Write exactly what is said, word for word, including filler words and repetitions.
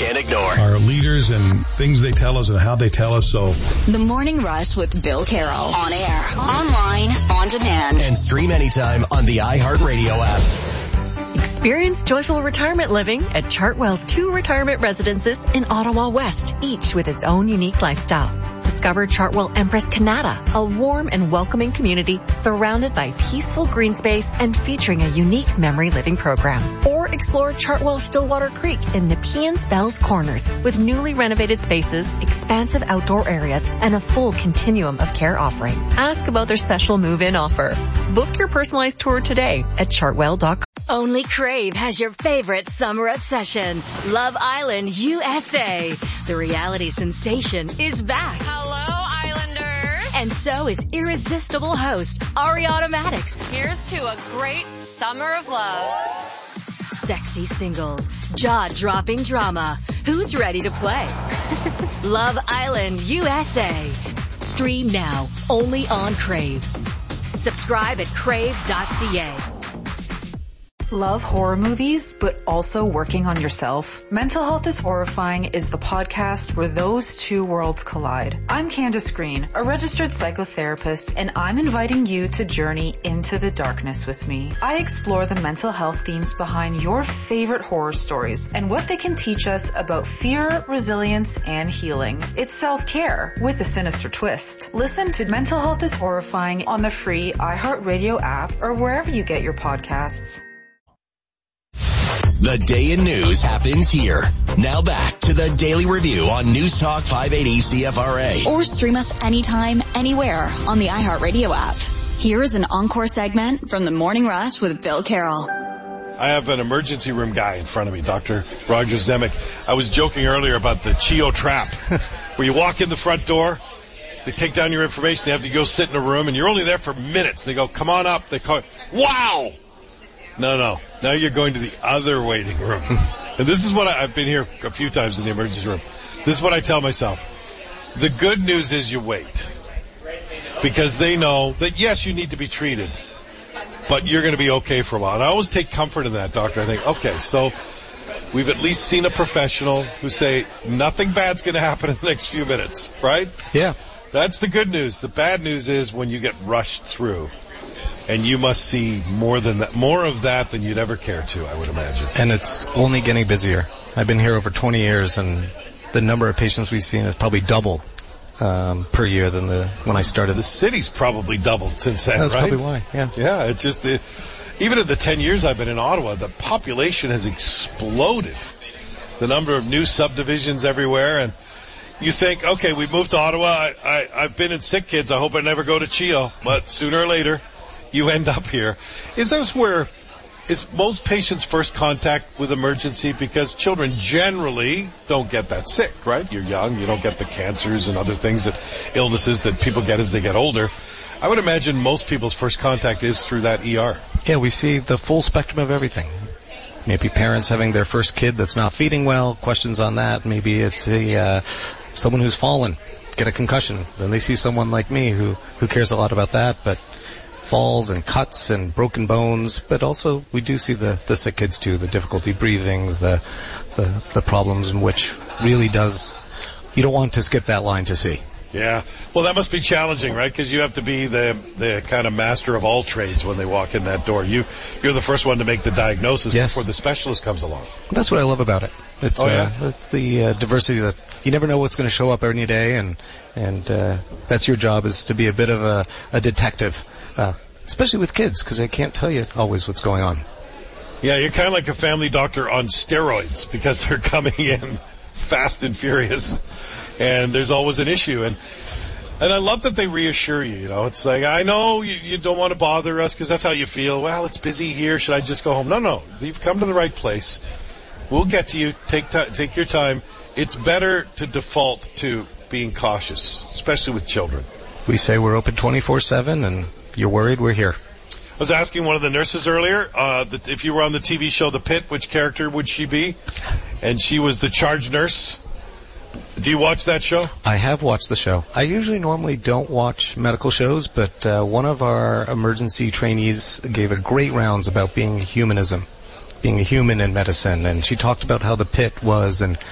can't ignore. Our leaders and things they tell us and how they tell us. So, The Morning Rush with Bill Carroll. On air, online, on demand. And stream anytime on the iHeartRadio app. Experience joyful retirement living at Chartwell's two retirement residences in Ottawa West, each with its own unique lifestyle. Discover Chartwell Empress Canada, a warm and welcoming community surrounded by peaceful green space and featuring a unique memory living program. Or explore Chartwell Stillwater Creek in Nepean's Bells Corners with newly renovated spaces, expansive outdoor areas, and a full continuum of care offering. Ask about their special move-in offer. Book your personalized tour today at chartwell dot com. Only Crave has your favorite summer obsession, Love Island U S A. The reality sensation is back. Hello, Islanders. And so is irresistible host Ariana Maddox. Here's to a great summer of love. Sexy singles, jaw-dropping drama. Who's ready to play? Love Island U S A. Stream now, only on Crave. Subscribe at crave dot c a. Love horror movies, but also working on yourself? Mental Health is Horrifying is the podcast where those two worlds collide. I'm Candace Green, a registered psychotherapist, and I'm inviting you to journey into the darkness with me. I explore the mental health themes behind your favorite horror stories and what they can teach us about fear, resilience, and healing. It's self-care with a sinister twist. Listen to Mental Health is Horrifying on the free iHeartRadio app or wherever you get your podcasts. The day in news happens here. Now back to the Daily Review on News Talk five eighty C F R A. Or stream us anytime, anywhere on the iHeartRadio app. Here is an encore segment from The Morning Rush with Bill Carroll. I have an emergency room guy in front of me, Doctor Roger Zemek. I was joking earlier about the Chio trap, where you walk in the front door, they take down your information, they have to go sit in a room, and you're only there for minutes. They go, come on up. They call, wow! No, no. Now you're going to the other waiting room. And this is what I, I've been here a few times in the emergency room. This is what I tell myself. The good news is you wait. Because they know that, yes, you need to be treated, but you're going to be okay for a while. And I always take comfort in that, doctor. I think, okay, so we've at least seen a professional who say nothing bad's going to happen in the next few minutes, right? Yeah. That's the good news. The bad news is when you get rushed through. And you must see more than that, more of that than you'd ever care to, I would imagine. And it's only getting busier. I've been here over twenty years, and the number of patients we've seen has probably doubled um, per year than the when I started. The city's probably doubled since then, That's right? That's probably why, yeah. Yeah, it's just the, even in the ten years I've been in Ottawa, the population has exploded. The number of new subdivisions everywhere, and you think, okay, we moved to Ottawa. I, I, I've been in sick kids. I hope I never go to Chio, but sooner or later, you end up here. Is this where is most patients' first contact with emergency? Because children generally don't get that sick, right? You're young, you don't get the cancers and other things, that illnesses that people get as they get older. I would imagine most people's first contact is through that E R. Yeah, we see the full spectrum of everything. Maybe parents having their first kid that's not feeding well, questions on that. Maybe it's a uh, someone who's fallen, get a concussion. Then they see someone like me who, who cares a lot about that, but falls and cuts and broken bones, but also we do see the, the sick kids too, the difficulty breathing, the, the the problems in which really does, you don't want to skip that line to see. Yeah. Well, that must be challenging, right? Because you have to be the the kind of master of all trades when they walk in that door. You, you're the first one to make the diagnosis yes. before the specialist comes along. That's what I love about it. It's, oh, yeah? uh, it's the uh, diversity that you never know what's going to show up any day, and and uh, that's your job, is to be a bit of a, a detective. Uh, especially with kids, because they can't tell you always what's going on. Yeah, you're kind of like a family doctor on steroids, because they're coming in fast and furious, and there's always an issue. And and I love that they reassure you, you know. It's like, I know you, you don't want to bother us because that's how you feel. Well, it's busy here. Should I just go home? No, no. You've come to the right place. We'll get to you. Take t- take your time. It's better to default to being cautious, especially with children. We say we're open twenty-four seven, and you're worried, we're here. I was asking one of the nurses earlier, uh, that if you were on the T V show The Pit, which character would she be? And she was the charge nurse. Do you watch that show? I have watched the show. I usually normally don't watch medical shows, but uh, one of our emergency trainees gave a great rounds about being humanism, being a human in medicine, and she talked about how The Pit was, and